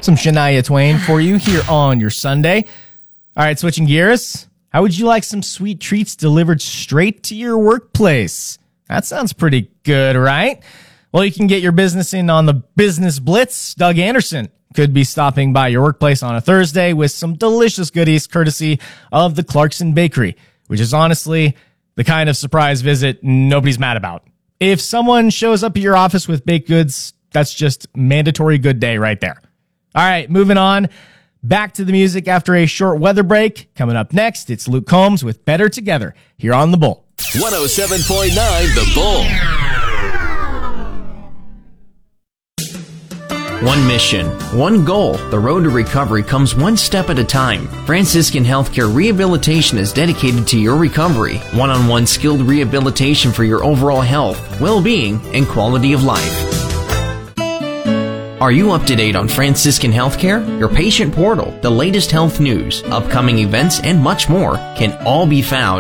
Some Shania Twain for you here on your Sunday. All right, switching gears. How would you like some sweet treats delivered straight to your workplace? That sounds pretty good, right? Well, you can get your business in on the Business Blitz. Doug Anderson could be stopping by your workplace on a Thursday with some delicious goodies courtesy of the Clarkson Bakery, which is honestly the kind of surprise visit nobody's mad about. If someone shows up at your office with baked goods, that's just mandatory good day right there. All right, moving on. Back to the music after a short weather break. Coming up next, it's Luke Combs with Better Together here on The Bull. 107.9 The Bull. One mission, one goal. The road to recovery comes one step at a time. Franciscan Healthcare Rehabilitation is dedicated to your recovery. One-on-one skilled rehabilitation for your overall health, well-being, and quality of life. Are you up to date on Franciscan Healthcare? Your patient portal, the latest health news, upcoming events, and much more can all be found